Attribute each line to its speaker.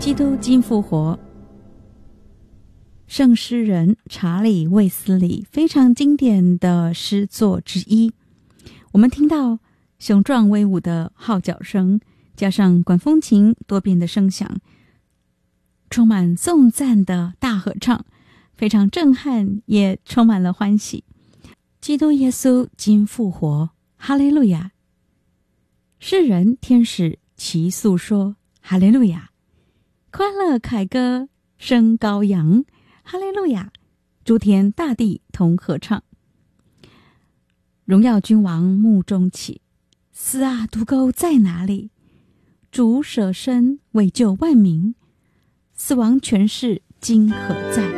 Speaker 1: 基督经复活，圣诗人查理·卫斯理非常经典的诗作之一。我们听到雄壮威武的号角声，加上管风琴多变的声响，充满颂赞的大合唱，非常震撼，也充满了欢喜。基督耶稣经复活，哈利路亚！世人天使齐诉说，哈利路亚！快乐凯歌声高扬，哈利路亚！诸天大地同合唱。荣耀君王墓中起，死啊毒钩在哪里？主舍身为救万民，死亡权势今何在？